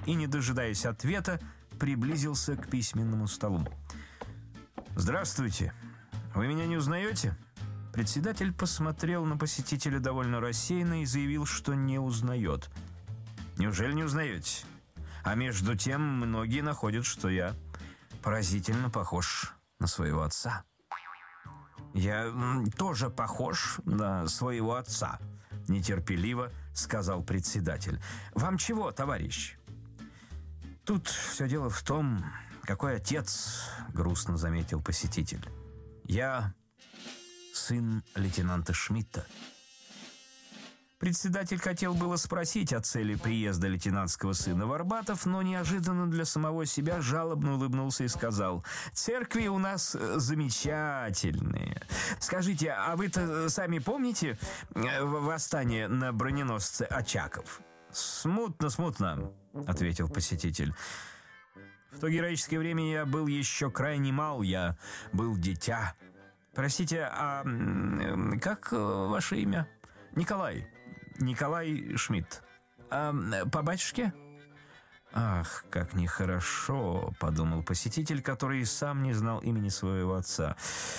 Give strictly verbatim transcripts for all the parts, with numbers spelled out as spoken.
и, не дожидаясь ответа, приблизился к письменному столу. «Здравствуйте. Вы меня не узнаете?» Председатель посмотрел на посетителя довольно рассеянно и заявил, что не узнает. «Неужели не узнаете? А между тем многие находят, что я поразительно похож на своего отца». «Я тоже похож на своего отца», — нетерпеливо сказал председатель. «Вам чего, товарищ?» «Тут все дело в том, какой отец», — грустно заметил посетитель. «Я сын лейтенанта Шмидта». Председатель хотел было спросить о цели приезда лейтенантского сына в Арбатов, но неожиданно для самого себя жалобно улыбнулся и сказал: «Церкви у нас замечательные. Скажите, а вы-то сами помните восстание на броненосце Очаков?» «Смутно, смутно», — ответил посетитель. «В то героическое время я был еще крайне мал, я был дитя. Простите, а как ваше имя?» «Николай. Николай Шмидт. А по батюшке?» «Ах, как нехорошо», — подумал посетитель, который сам не знал имени своего отца.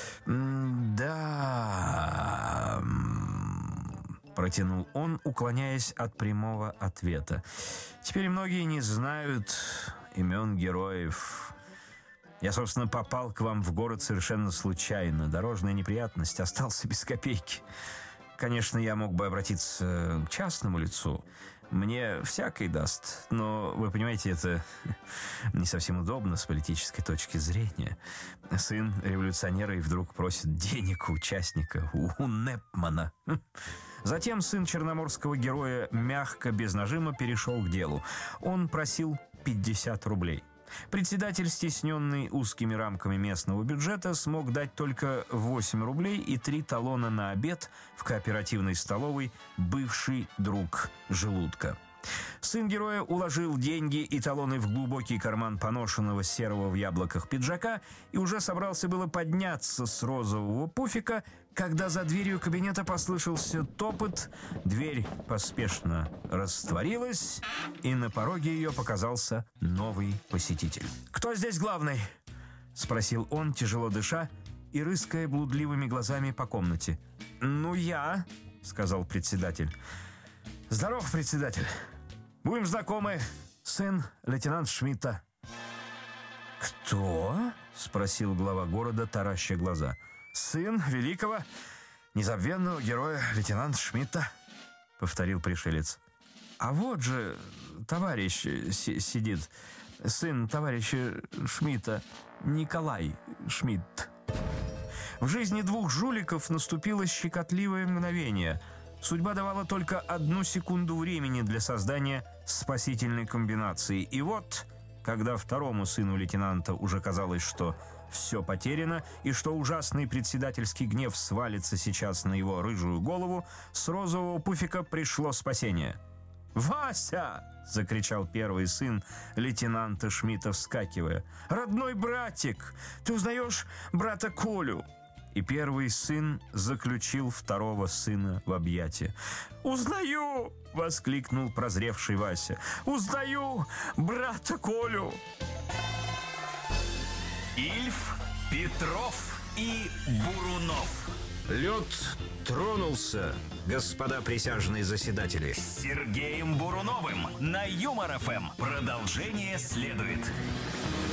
«Да...» — протянул он, уклоняясь от прямого ответа. «Теперь многие не знают имен героев. Я, собственно, попал к вам в город совершенно случайно. Дорожная неприятность, остался без копейки. Конечно, я мог бы обратиться к частному лицу. Мне всякий даст, но, вы понимаете, это не совсем удобно с политической точки зрения. Сын революционера и вдруг просит денег у участника, у Непмана». Затем сын черноморского героя мягко, без нажима, перешел к делу. Он просил пятьдесят рублей. Председатель, стесненный узкими рамками местного бюджета, смог дать только восемь рублей и три талона на обед в кооперативной столовой «Бывший друг желудка». Сын героя уложил деньги и талоны в глубокий карман поношенного серого в яблоках пиджака и уже собрался было подняться с розового пуфика, когда за дверью кабинета послышался топот, дверь поспешно растворилась, и на пороге ее показался новый посетитель. «Кто здесь главный?» — спросил он, тяжело дыша и рыская блудливыми глазами по комнате. «Ну, я», — сказал председатель. «Здоров, председатель. Будем знакомы. Сын лейтенанта Шмидта». «Кто?» — спросил глава города, тараща глаза. «Сын великого, незабвенного героя лейтенанта Шмидта», — повторил пришелец. «А вот же товарищ си- сидит, сын товарища Шмидта, Николай Шмидт». В жизни двух жуликов наступило щекотливое мгновение. Судьба давала только одну секунду времени для создания спасительной комбинации. И вот, когда второму сыну лейтенанта уже казалось, что все потеряно и что ужасный председательский гнев свалится сейчас на его рыжую голову, с розового пуфика пришло спасение. «Вася!» — закричал первый сын лейтенанта Шмидта, вскакивая. «Родной братик! Ты узнаешь брата Колю?» И первый сын заключил второго сына в объятия. «Узнаю!» — воскликнул прозревший Вася. «Узнаю брата Колю!» Ильф, Петров и Бурунов. Лед тронулся, господа присяжные заседатели. С Сергеем Буруновым на Юмор ФМ. Продолжение следует.